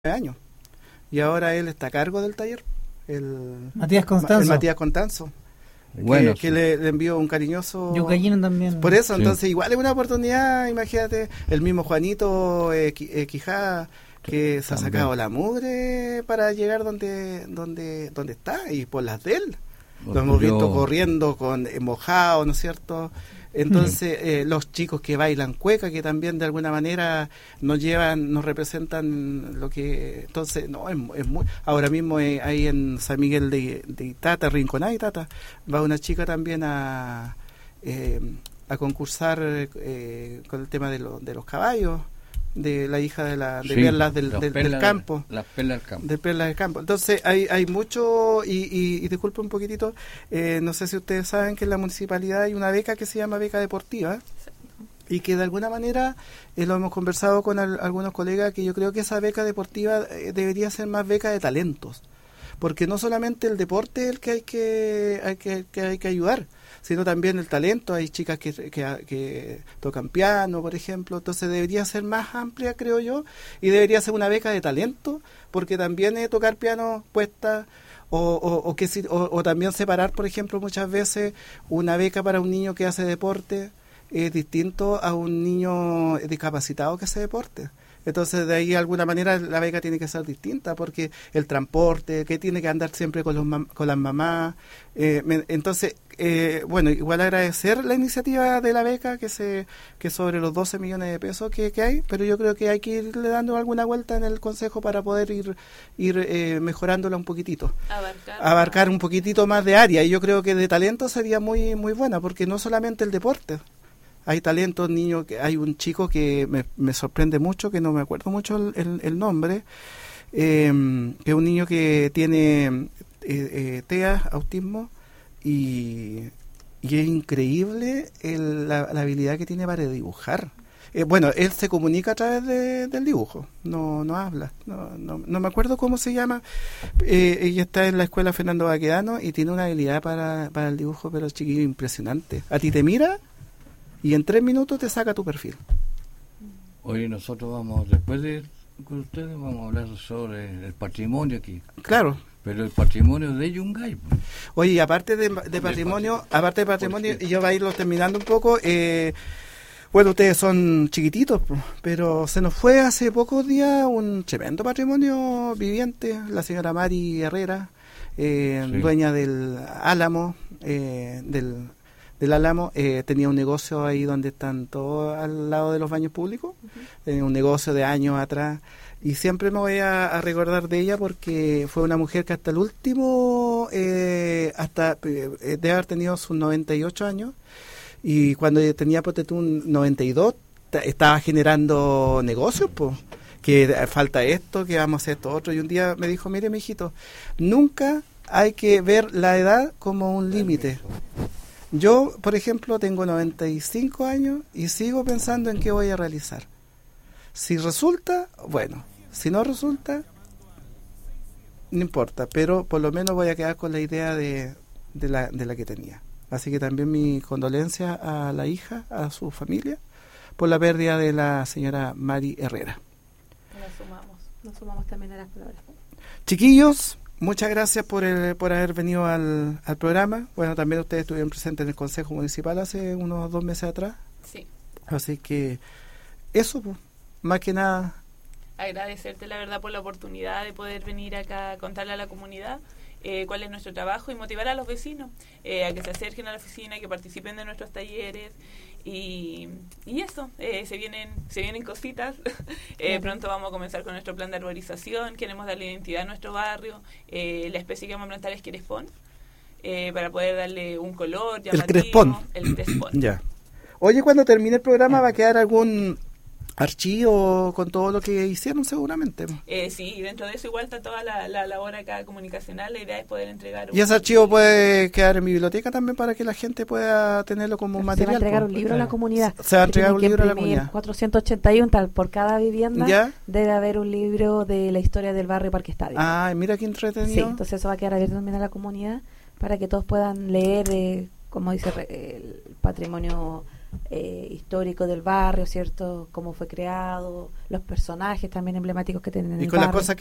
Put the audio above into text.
años. Y ahora él está a cargo del taller, el Matías Constanzo. El Matías Constanzo. Bueno, que le envió un cariñoso. Yo Gallino también. Por eso, sí. entonces, igual es una oportunidad, imagínate, el mismo Juanito Quijada, que se ha sacado la mugre para llegar donde está, y por las de él. Lo hemos visto corriendo con mojado, ¿no es cierto? Entonces, los chicos que bailan cueca, que también de alguna manera nos representan lo que... Entonces, no, es muy... Ahora mismo ahí en San Miguel de Itata, Rinconada y Itata, va una chica también a concursar con el tema de los caballos, de la hija de Perlas del campo. Las Perlas del campo. De Perlas del campo. Entonces hay mucho, y disculpe un poquitito, no sé si ustedes saben que en la municipalidad hay una beca que se llama beca deportiva, y que de alguna manera lo hemos conversado con algunos colegas, que yo creo que esa beca deportiva debería ser más beca de talentos, porque no solamente el deporte es el que hay que ayudar, sino también el talento. Hay chicas que tocan piano, por ejemplo, entonces debería ser más amplia, creo yo, y debería ser una beca de talento, porque también tocar piano cuesta, o también separar, por ejemplo, muchas veces una beca para un niño que hace deporte es distinto a un niño discapacitado que hace deporte. Entonces, de ahí, de alguna manera, la beca tiene que ser distinta, porque el transporte, que tiene que andar siempre con las mamás. Entonces, bueno, igual agradecer la iniciativa de la beca, que sobre los 12 millones de pesos que hay, pero yo creo que hay que irle dando alguna vuelta en el Consejo para poder ir mejorándola un poquitito. Abarcar un poquitito más de área, y yo creo que de talento sería muy, muy buena, porque no solamente el deporte. Hay talentos, niños, que hay un chico que me sorprende mucho, que no me acuerdo mucho el nombre, que es un niño que tiene TEA, autismo, y es increíble la habilidad que tiene para dibujar. Bueno, él se comunica a través del dibujo, no habla, no me acuerdo cómo se llama. Ella está en la escuela Fernando Baquedano y tiene una habilidad para el dibujo, pero chiquillo, impresionante. A ti te mira y en 3 minutos te saca tu perfil. Hoy nosotros vamos, después de con ustedes, vamos a hablar sobre el patrimonio aquí. Claro. Pero el patrimonio de Yungay. Oye, aparte de patrimonio, yo voy a irlo terminando un poco. Bueno, ustedes son chiquititos, pero se nos fue hace pocos días un tremendo patrimonio viviente, la señora Mari Herrera, sí, dueña del Álamo, del Álamo. Tenía un negocio ahí donde están todos al lado de los baños públicos. Tenía un negocio de años atrás, y siempre me voy a recordar de ella, porque fue una mujer que hasta el último, debe haber tenido sus 98 años, y cuando tenía un 92 estaba generando negocios, pues, que falta esto, que vamos a hacer esto otro, y un día me dijo: mire, mijito, nunca hay que ver la edad como un límite. Yo, por ejemplo, tengo 95 años y sigo pensando en qué voy a realizar. Si resulta, bueno. Si no resulta, no importa. Pero por lo menos voy a quedar con la idea de la que tenía. Así que también mi condolencia a la hija, a su familia, por la pérdida de la señora Mari Herrera. Nos sumamos también a las palabras. Chiquillos, muchas gracias por haber venido al programa. Bueno, también ustedes estuvieron presentes en el Consejo Municipal hace unos 2 meses atrás. Sí. Así que eso, pues, más que nada. Agradecerte, la verdad, por la oportunidad de poder venir acá a contarle a la comunidad cuál es nuestro trabajo, y motivar a los vecinos a que se acerquen a la oficina, que participen de nuestros talleres. Y eso, se vienen cositas. Pronto vamos a comenzar con nuestro plan de arborización. Queremos darle identidad a nuestro barrio. La especie que vamos a plantar es crespón, para poder darle un color llamativo. El crespón. Ya. Oye, cuando termine el programa va a quedar algún archivo con todo lo que hicieron, seguramente. Sí, dentro de eso igual está toda la labor acá comunicacional. La idea es poder entregar y ese archivo puede quedar en mi biblioteca también, para que la gente pueda tenerlo como un material. Se va a entregar un libro a la comunidad. Se va a entregar un libro a la comunidad. 481, tal, por cada vivienda. ¿Ya? Debe haber un libro de la historia del barrio Parque Estadio. Ah, mira qué entretenido. Sí, entonces eso va a quedar abierto también a la comunidad, para que todos puedan leer, como dice, el patrimonio histórico del barrio, ¿cierto? Cómo fue creado, los personajes también emblemáticos que tienen en Y el con las barrio. cosas